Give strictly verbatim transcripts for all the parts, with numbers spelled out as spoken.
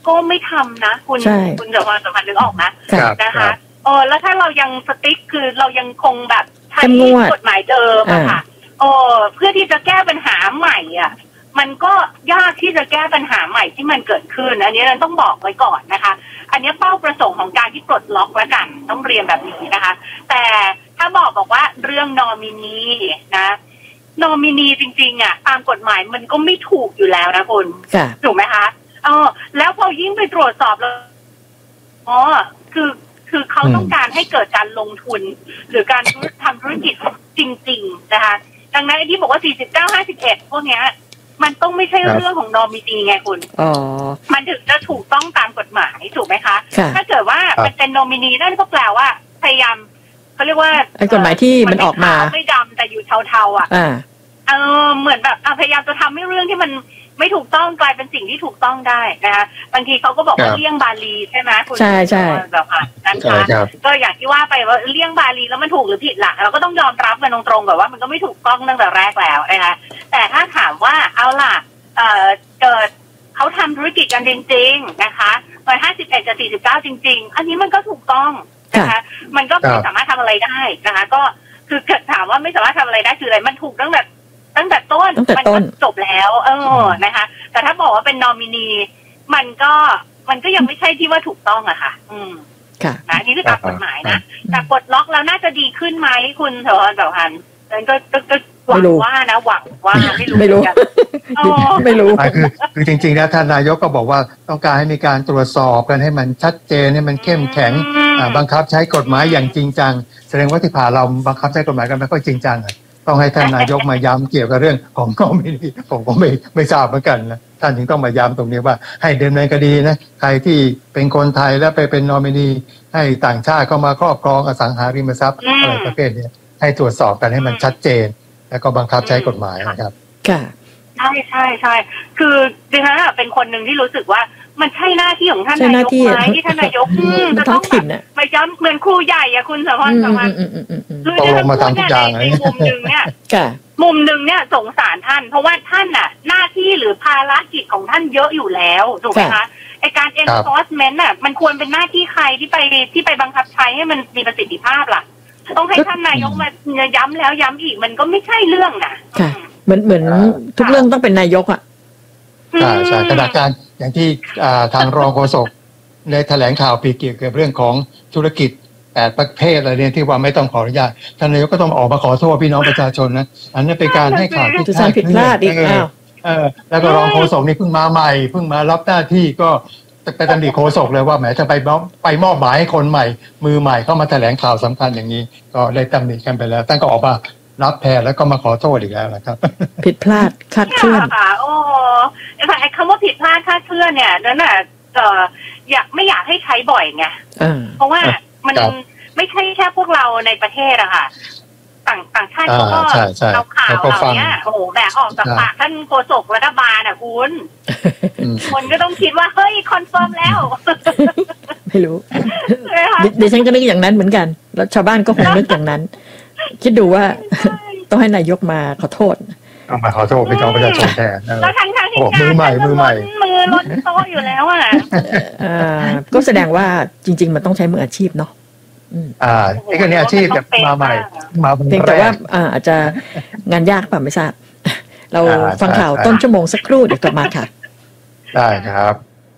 ก็ไม่ทำนะคุณคุณจะมาสัมพันธ์นึกออกนะนะคะเออแล้วถ้าเรายังสติ๊กคือเรายังคงแบบใช้กฎหมายเดิมอะค่ะเออเพื่อที่จะแก้ปัญหาใหม่อ่ะมันก็ยากที่จะแก้ปัญหาใหม่ที่มันเกิดขึ้นอันนี้เราต้องบอกไว้ก่อนนะคะอันนี้เป้าประสงค์ของการที่ปลดล็อกละกันต้องเรียนแบบนี้นะคะแต่ถ้าบอกบอกว่าเรื่องนอมินีนะนอมินีจริงๆอ่ะตามกฎหมายมันก็ไม่ถูกอยู่แล้วนะคุณถูกไหมคะเออแล้วพอยิ่งไปตรวจสอบแล้วอ๋อคือคือเขาต้องการให้เกิดการลงทุนหรือการทำธุรกิจจริงๆนะคะดังนั้นไอ้ที่บอกว่าสี่สิบเก้า ห้าสิบเอ็ดพวกเนี้ยมันต้องไม่ใช่เรื่องของนอมินีไงคุณอ๋อมันถึงจะถูกต้องตามกฎหมายถูกไหมคะถ้าเกิดว่ามันเป็นนอมินีนั่นก็แปลว่าพยายามเขาเรียกว่าไอ้กฎหมายที่มันออกมาไม่ดำแต่อยู่เทาๆอ่ะเออเหมือนแบบพยายามจะทำให้เรื่องที่มันไม่ถูกต้องกลายเป็นสิ่งที่ถูกต้องได้นะคะบางทีเขาก็บอกว่าเลี่ยงบาลีใช่ไหมคุณใช่ใช่แบบอ่ะนะคะก็อย่างที่ว่าไปว่าเลี่ยงบาลีแล้วมันถูกหรือผิดหลักเราก็ต้องยอมรับกันตรงๆแบบว่ามันก็ไม่ถูกต้องตั้งแต่แรกแล้วนะคะแต่ถ้าถามว่าเอาล่ะเอ่อเกิดเขาทำธุรกิจกันจริงๆนะคะร้อยห้าสิบเอ็ดกับสี่สิบเก้าจริงๆอันนี้มันก็ถูกต้องนะคะมันก็ไม่สามารถทำอะไรได้นะคะก็คือเกิดถามว่าไม่สามารถทำอะไรได้คืออะไรมันถูกตั้งแต่ตั้งแต่ต้นมันก็จบแล้วเออนะคะแต่ถ้าบอกว่าเป็นนอมินีมันก็มันก็ยังไม่ใช่ที่ว่าถูกต้องอะค่ะอืมค่ะนะนี่คือตามกฎหมายนะแต่ปลดล็อกแล้วน่าจะดีขึ้นไหมคุณเถอะแบบพันนั้นก็ก็หวังว่านะหวังว่าไม่รู้ไม่รู้ไม่รู้คือคือจริงๆแล้วท่านนายกก็บอกว่าต้องการให้มีการตรวจสอบกันให้มันชัดเจนให้มันเข้มแข็งบังคับใช้กฎหมายอย่างจริงจังแสดงว่าที่ผ่านเราบังคับใช้กฎหมายกันไม่ค่อยจริงจังต้องให้ท่านนายกมาย้ำเกี่ยวกับเรื่องของนอมินีผมก็ไม่ไม่ทราบเหมือนกันนะท่านถึงต้องมาย้ำตรงนี้ว่าให้ดำเนินคดีนะใครที่เป็นคนไทยแล้วไปเป็นนอมินีให้ต่างชาติเข้ามาครอบครองอสังหาริมทรัพย์อะไรประเภทนี้ให้ตรวจสอบกันให้มันชัดเจนแล้วก็บังคับใช้กฎหมายนะครับค่ะใช่ใช่ใช่คือดิฉันเป็นคนหนึ่งที่รู้สึกว่ามันใช่หน้าที่ของท่านนายกไหมที่ท่านนายกจะต้องแบบไปย้ำเหมือนครูใหญ่อะคุณสมพรสมพรคือจะมาทำทุกอย่างในมุมหนึ่งเนี่ยมุมหนึ่งเนี่ยสงสารท่านเพราะว่าท่านน่ะหน้าที่หรือภารกิจของท่านเยอะอยู่แล้วถูกไหมคะไอการ enforcement น่ะมันควรเป็นหน้าที่ใครที่ไปที่ไปบังคับใช้ให้มันมีประสิทธิภาพล่ะต้องให้ท่านนายกมาย้ำแล้วย้ำอีกมันก็ไม่ใช่เรื่องนะค่ะเหมือนเหมือนทุกเรื่องต้องเป็นนายกอ่ะใช่ใช่ขณะการอย่างที่ทางรองโฆษกในแถลงข่าวปีเกี่ยวกับเรื่องของธุรกิจแปดประเภทอะไรเนี่ยที่ว่าไม่ต้องขออนุญาตท่านนายกก็ต้องออกมาขอโทษพี่น้องประชาชนนะอันนี้เป็นการให้ข่าวที่ผิดพลาดอีกแล้วเออแล้วก็รองโฆษกนี่เพิ่งมาใหม่เพิ่งมารับหน้าที่ก็ไปตำหนิโฆษกเลยว่าแหมจะไปไปมอบหมายให้คนใหม่มือใหม่เข้ามาแถลงข่าวสำคัญอย่างนี้ก็ได้ตำหนิกันไปแล้วท่านก็ออกมารับแทนแล้วก็มาขอโทษอีกแล้วนะครับผิดพลาดคลาดเคลื่อนค่ะโอ้ไอ้คำว่าผิดพลาดคลาดเคลื่อนเนี่ยนั่นน่ะเอ่ออยากไม่อยากให้ใช้บ่อยไงเพราะว่ามันไม่ใช่แค่พวกเราในประเทศอะค่ะต่างต่างชาติเขาก็เอาข่าวเหล่านี้โอ้โหแบบออกจากปากท่านโฆษกรัฐบาลอะคุณคนก็ต้องคิดว่าเฮ้ยคอนเฟิร์มแล้วไม่รู้เดี๋ยวฉันก็นึกอย่างนั้นเหมือนกันแล้วชาวบ้านก็คงนึกอย่างนั้นคิดดูว่าต้องให้นายกมาขอโทษต้องมาขอโทษพี่น้องประชาชนแทนแล้วทั้งทั้งที่มือใหม่มือใหม่มือล้นโต๊ะอยู่แล้วอ่ะก็แสดงว่าจริงๆมันต้องใช้มืออาชีพเนาะอ่าไอ้คนนี้อาชีพแบบมาใหม่มาเพียงแต่ว่าอาจจะงานยากป่ะไม่ทราบเราฟังข่าวต้นชั่วโมงสักครู่เดี๋ยวกลับมาค่ะได้ครับ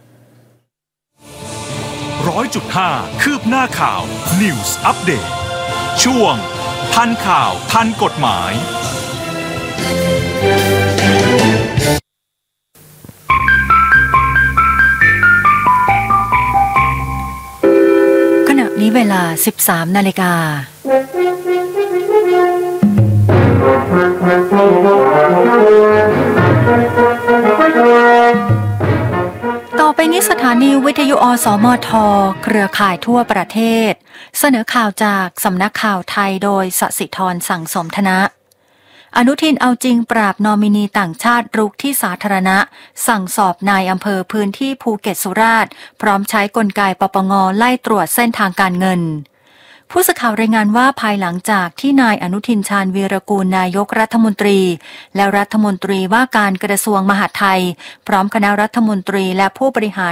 ร้อยจุดห้าคืบหน้าข่าว News Update ช่วงทันข่าวทันกฎหมายขณะนี้เวลา สิบสามนาฬิกาต่อไปนี้สถานีวิทยุอสมทเครือข่ายทั่วประเทศเสนอข่าวจากสำนักข่าวไทยโดยสศิธรสั่งสมธนะอนุทินเอาจริงปราบนอมินีต่างชาติรุกที่สาธารณะสั่งสอบนายอำเภอพื้นที่ภูเก็ตสุราษฎร์พร้อมใช้กลไกปปงไล่ตรวจเส้นทางการเงินผู้สื่อข่าวรายงานว่าภายหลังจากที่นายอนุทินชาญวีรกูลนายกรัฐมนตรีและรัฐมนตรีว่าการกระทรวงมหาดไทยพร้อมคณะรัฐมนตรีและผู้บริหาร